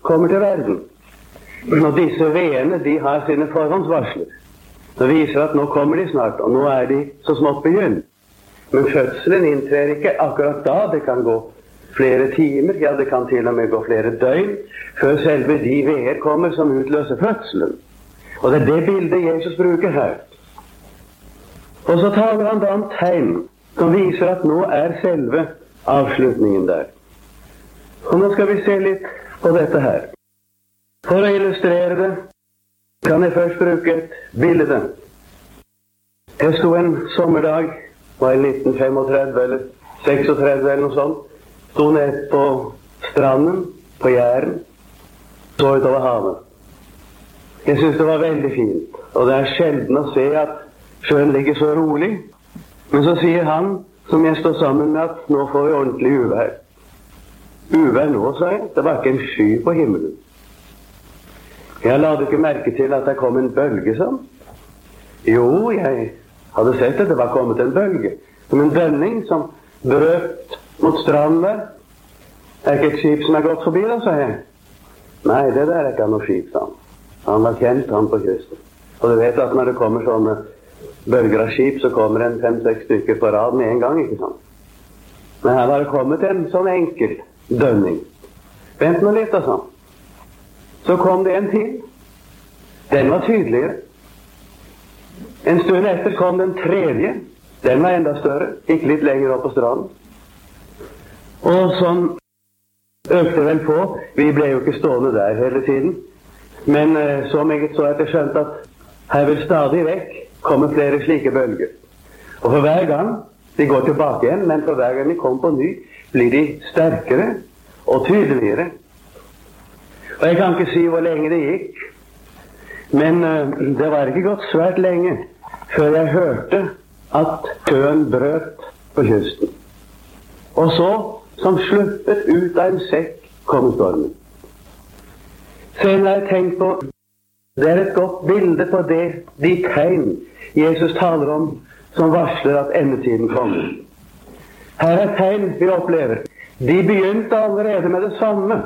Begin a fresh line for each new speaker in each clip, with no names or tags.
kommer til verden. Og disse veene, de har sine forhåndsvarsler. Det viser at nå kommer de snart, og nå er de så smått begynt. Men fødselen inntrer ikke akkurat da. Det kan gå flere timer, ja, det kan til og med gå flere døgn, før selve de veer kommer som utløser fødselen. Og det er det bildet Jesus bruker her. Og så taler han da om tegn som viser at nå er selve avslutningen der. Og nå skal vi se litt på dette her. For å illustrere det kan jeg først bruke et bilde. Jeg sto en sommerdag, var i 1935 eller 36 eller noe sånt, sto ned på stranden, på Jæren, så utover havet. Jeg synes det var veldig fint, og det er sjelden å se at sjøen ligger så rolig. Men så sier han, som jeg står sammen med, at nå får vi ordentlig uvær. Uvær nå, sa jeg. Det var ikke en sky på himmelen. Jeg la ikke merke til at det kom en bølge sånn. Jo, jeg hadde sett at det var kommet en bølge. Som en dønning som brøt mot stranden der. Det er ikke et skip som er gått forbi da, sa jeg. Nei, det der er ikke noe skip, sa han. Han var kjent, han på kysten. Og du vet at når det kommer sånne bølger av skip, så kommer en 5-6 stykker på rad med en gang, ikke sant? Men her var det kommet en sånn enkel dønning. Vent nå litt, og sånn. Så kom det en til. Den var tydeligere. En stund etter kom den tredje. Den var enda større. Gikk litt lenger opp på stranden. Og sånn økte vel på. Vi ble jo ikke stående der hele tiden. Men så meget så at jeg skjønte at her vil stadig vekk komme flere slike bølger. Og for hver gang de går tilbake igjen, men for hver gang de kommer på ny, blir de sterkere og tydeligere. Og jeg kan ikke si hvor lenge det gikk, men det var ikke gått svært lenge før jeg hørte at sjøen brøt på kysten. Og så, som sluppet ut av en sekk, kom stormen. Sen har jeg tenkt på, det er et godt bilde på det, de tegn Jesus taler om, som varsler at endetiden kommer. Her er tegn vi opplever. De begynte allerede med det samme.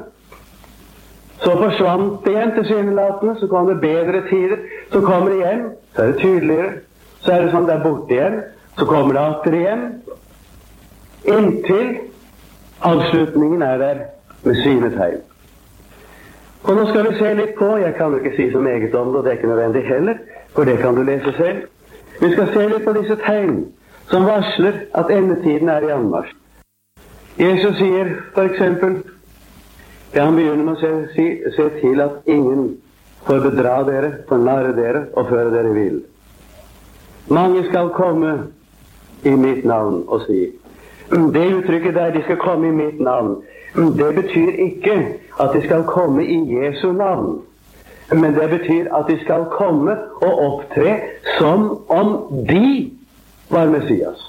Så forsvant det igjen tilsynelatende, så kom det bedre tider, så kommer det igjen, så er det tydeligere, så er det sånn det er borte igjen, så kommer det atter igjen, inntil avslutningen er der med sine tegn. Og nå skal vi se litt på, jeg kan jo ikke si så meget om det, og det er ikke nødvendig heller, for det kan du lese selv. Vi skal se litt på disse tegn som varsler at endetiden er i anmarsj. Jesus sier for eksempel, ja, han begynner med å se til at ingen får bedra dere, fornarre dere og føre dere vill. Mange skal komme i mitt navn og si. Det uttrykket der, de skal komme i mitt navn, det betyr ikke at de skal komme i Jesu navn. Men det betyr at de skal komme og opptre som om de var Messias.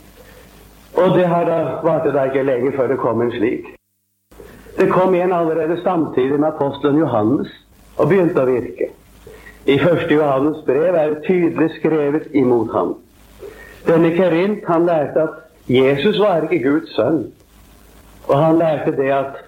Og det har da vart det ikke lenge før det kom en slik. Det kom en allerede samtidig med apostelen Johannes og begynte å virke. I 1. Johannes brev er det tydelig skrevet imot ham. Denne Kerint, han lærte at Jesus var ikke Guds sønn. Og han lærte det at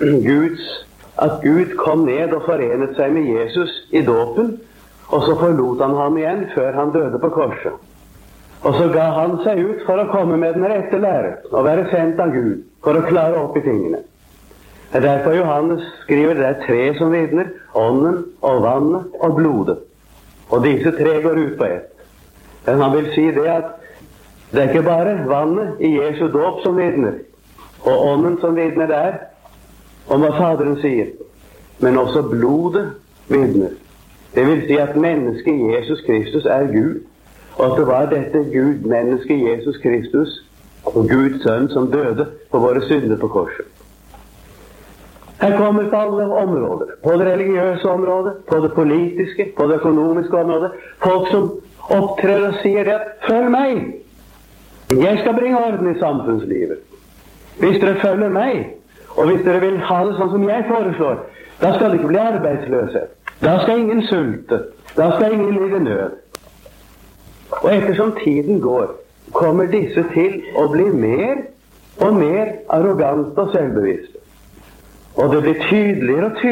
Gud kom ned og forenet seg med Jesus i dåpen, og så forlot han ham igjen før han døde på korset. Og så ga han seg ut for å komme med den rette lære, og være sendt av Gud for å klare opp i tingene. Det er derfor Johannes skriver det er 3 som vitner, ånden og vannet og blodet. Og disse 3 går ut på ett. Men han vil si det at det er ikke bare vannet i Jesu dåp som vitner, og ånden som vitner der, om hva Faderen sier, men også blodet vitner. Det vil si at mennesket Jesus Kristus er Gud, og at det var dette Gud, mennesket Jesus Kristus, og Guds sønn som døde på våre synder på korset. Her kommer på alle områder, på det religiøse området, på det politiske, på det økonomiske området, folk som opptrer og sier at følg meg, jeg skal bringe orden i samfunnslivet. Hvis dere følger meg, og hvis dere vil ha det sånn som jeg foreslår, da skal det ikke bli arbeidsløshet. Da skal ingen sulte. Da skal ingen lide nød. Og ettersom tiden går, kommer disse til å bli mer og mer arrogante og selvbevisste. Og det blir tydeligere og tydeligere